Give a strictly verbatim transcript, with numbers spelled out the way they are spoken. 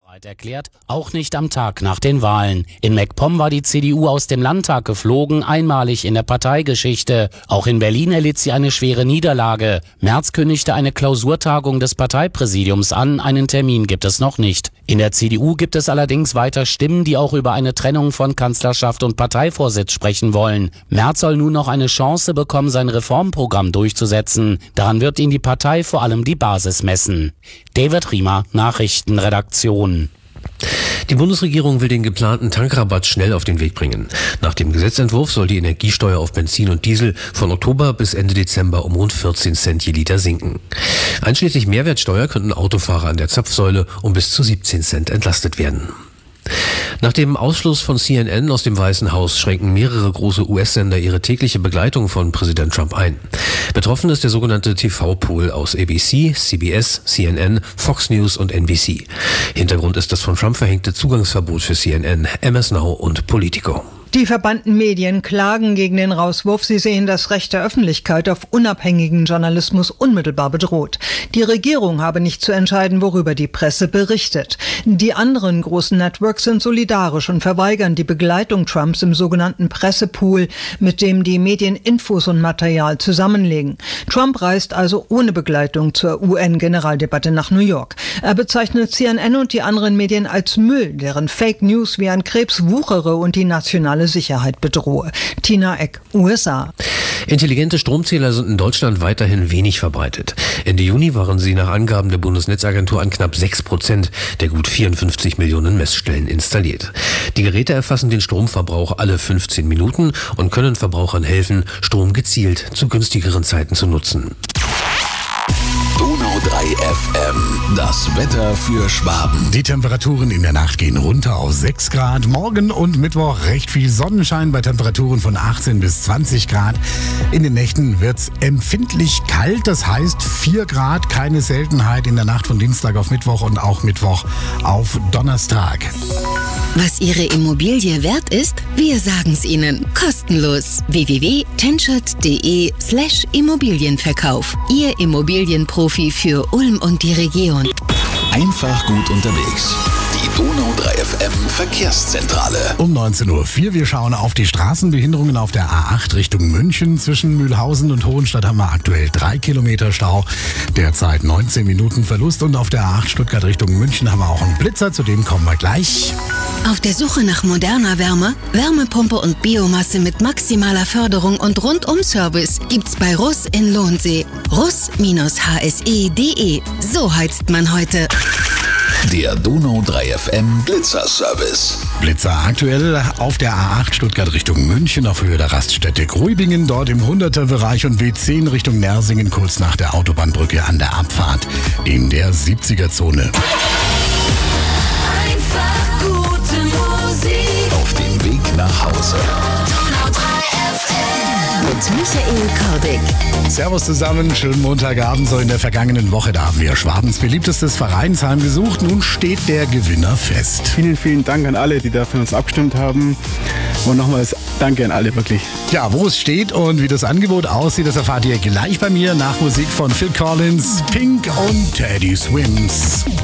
Erklärt, auch nicht am Tag nach den Wahlen. In MacPom war die C D U aus dem Landtag geflogen, einmalig in der Parteigeschichte. Auch in Berlin erlitt sie eine schwere Niederlage. Merz kündigte eine Klausurtagung des Parteipräsidiums an, einen Termin gibt es noch nicht. In der C D U gibt es allerdings weiter Stimmen, die auch über eine Trennung von Kanzlerschaft und Parteivorsitz sprechen wollen. Merz soll nun noch eine Chance bekommen, sein Reformprogramm durchzusetzen. Daran wird ihn die Partei vor allem die Basis messen. David Riemer, Nachrichtenredaktion. Die Bundesregierung will den geplanten Tankrabatt schnell auf den Weg bringen. Nach dem Gesetzentwurf soll die Energiesteuer auf Benzin und Diesel von Oktober bis Ende Dezember um rund vierzehn Cent je Liter sinken. Einschließlich Mehrwertsteuer könnten Autofahrer an der Zapfsäule um bis zu siebzehn Cent entlastet werden. Nach dem Ausschluss von C N N aus dem Weißen Haus schränken mehrere große U S-Sender ihre tägliche Begleitung von Präsident Trump ein. Betroffen ist der sogenannte T V-Pool aus A B C, C B S, C N N, Fox News und N B C. Hintergrund ist das von Trump verhängte Zugangsverbot für C N N, M S Now und Politico. Die verbannten Medien klagen gegen den Rauswurf. Sie sehen das Recht der Öffentlichkeit auf unabhängigen Journalismus unmittelbar bedroht. Die Regierung habe nicht zu entscheiden, worüber die Presse berichtet. Die anderen großen Networks sind solidarisch und verweigern die Begleitung Trumps im sogenannten Pressepool, mit dem die Medien Infos und Material zusammenlegen. Trump reist also ohne Begleitung zur U N-Generaldebatte nach New York. Er bezeichnet C N N und die anderen Medien als Müll, deren Fake News wie ein Krebs wuchere und die nationale Sicherheit bedrohe. Tina Eck, U S A. Intelligente Stromzähler sind in Deutschland weiterhin wenig verbreitet. Ende Juni waren sie nach Angaben der Bundesnetzagentur an knapp sechs Prozent der gut vierundfünfzig Millionen Messstellen installiert. Die Geräte erfassen den Stromverbrauch alle fünfzehn Minuten und können Verbrauchern helfen, Strom gezielt zu günstigeren Zeiten zu nutzen. Donau drei F M, das Wetter für Schwaben. Die Temperaturen in der Nacht gehen runter auf sechs Grad. Morgen und Mittwoch recht viel Sonnenschein bei Temperaturen von achtzehn bis zwanzig Grad. In den Nächten wird's empfindlich kalt, das heißt vier Grad, keine Seltenheit in der Nacht von Dienstag auf Mittwoch und auch Mittwoch auf Donnerstag. Was Ihre Immobilie wert ist? Wir sagen's Ihnen. Kostenlos. w w w punkt tenschert punkt de slash Immobilienverkauf. Ihr Immobilienprofi für Ulm und die Region. Einfach gut unterwegs. Die Donau drei F M Verkehrszentrale. Um neunzehn Uhr vier, wir schauen auf die Straßenbehinderungen auf der A acht Richtung München. Zwischen Mühlhausen und Hohenstadt haben wir aktuell drei Kilometer Stau. Derzeit neunzehn Minuten Verlust. Und auf der A acht Stuttgart Richtung München haben wir auch einen Blitzer. Zu dem kommen wir gleich. Auf der Suche nach moderner Wärme, Wärmepumpe und Biomasse mit maximaler Förderung und Rundum-Service gibt's bei Russ in Lohnsee. russ H S E punkt de. So heizt man heute. Der Donau drei F M Blitzer-Service. Blitzer aktuell auf der A acht Stuttgart Richtung München auf Höhe der Raststätte Gruibingen, dort im hunderter-Bereich und W zehn Richtung Nersingen kurz nach der Autobahnbrücke an der Abfahrt in der siebziger-Zone. Einfach gute Musik. Auf dem Weg nach Hause. Donau drei F M. Mit Michael Kordick. Servus zusammen, schönen Montagabend. So in der vergangenen Woche, da haben wir Schwabens beliebtestes Vereinsheim gesucht. Nun steht der Gewinner fest. Vielen, vielen Dank an alle, die da für uns abgestimmt haben. Und nochmals danke an alle, wirklich. Ja, wo es steht und wie das Angebot aussieht, das erfahrt ihr gleich bei mir nach Musik von Phil Collins, Pink und Teddy Swims.